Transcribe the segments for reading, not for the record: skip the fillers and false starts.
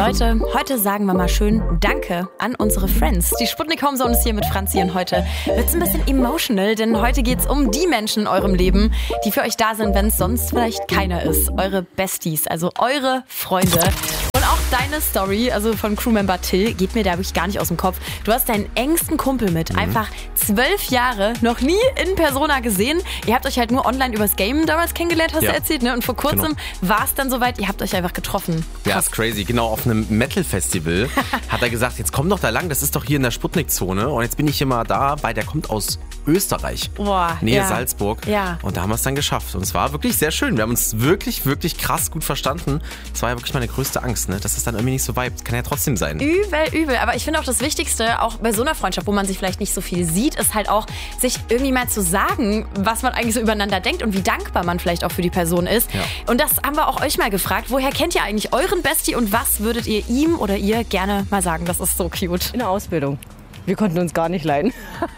Leute, heute sagen wir mal schön Danke an unsere Friends. Die Sputnik Homezone ist hier mit Franzi und heute wird's ein bisschen emotional, denn heute geht's um die Menschen in eurem Leben, die für euch da sind, wenn es sonst vielleicht keiner ist. Eure Besties, also eure Freunde. Und auch deine Story, also von Crewmember Till, geht mir da wirklich gar nicht aus dem Kopf. Du hast deinen engsten Kumpel mit, einfach 12 Jahre, noch nie in Persona gesehen. Ihr habt euch halt nur online übers Game damals kennengelernt, hast du erzählt, ne? Und vor kurzem war es dann soweit, ihr habt euch einfach getroffen. Ja, ist crazy. Genau, auf einem Metal-Festival hat er gesagt, jetzt komm doch da lang, das ist doch hier in der Sputnik-Zone. Und jetzt bin ich hier mal da, weil der kommt aus Österreich, Nähe Salzburg. Ja. Und da haben wir es dann geschafft. Und es war wirklich sehr schön. Wir haben uns wirklich, wirklich krass gut verstanden. Das war ja wirklich meine größte Angst, ne? Dass es dann irgendwie nicht so vibet. Kann ja trotzdem sein. Übel. Aber ich finde auch das Wichtigste, auch bei so einer Freundschaft, wo man sich vielleicht nicht so viel sieht, ist halt auch, sich irgendwie mal zu sagen, was man eigentlich so übereinander denkt und wie dankbar man vielleicht auch für die Person ist. Ja. Und das haben wir auch euch mal gefragt. Woher kennt ihr eigentlich euren Bestie und was würdet ihr ihm oder ihr gerne mal sagen? Das ist so cute. In der Ausbildung. Wir konnten uns gar nicht leiden.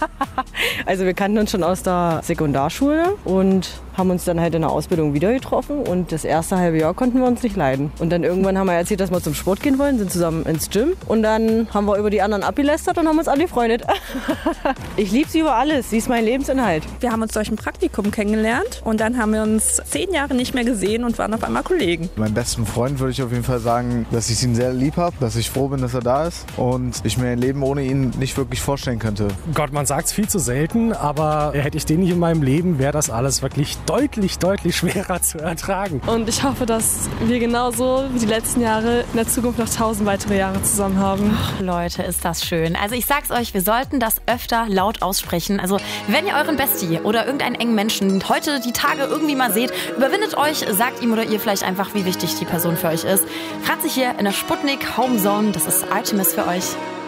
Also wir kannten uns schon aus der Sekundarschule und haben uns dann halt in der Ausbildung wieder getroffen und das erste halbe Jahr konnten wir uns nicht leiden. Und dann irgendwann haben wir erzählt, dass wir zum Sport gehen wollen, sind zusammen ins Gym und dann haben wir über die anderen abgelästert und haben uns angefreundet. Ich liebe sie über alles, sie ist mein Lebensinhalt. Wir haben uns durch ein Praktikum kennengelernt und dann haben wir uns 10 Jahre nicht mehr gesehen und waren auf einmal Kollegen. Meinem besten Freund würde ich auf jeden Fall sagen, dass ich ihn sehr lieb habe, dass ich froh bin, dass er da ist und ich mir ein Leben ohne ihn nicht wirklich vorstellen könnte. Gott, man sagt es viel zu selten, aber hätte ich den nicht in meinem Leben, wäre das alles wirklich deutlich schwerer zu ertragen. Und ich hoffe, dass wir genauso wie die letzten Jahre in der Zukunft noch 1000 weitere Jahre zusammen haben. Ach, Leute, ist das schön. Also ich sag's euch, wir sollten das öfter laut aussprechen. Also wenn ihr euren Bestie oder irgendeinen engen Menschen heute die Tage irgendwie mal seht, überwindet euch, sagt ihm oder ihr vielleicht einfach, wie wichtig die Person für euch ist. Franzi hier in der Sputnik Homezone, das ist Artemis für euch.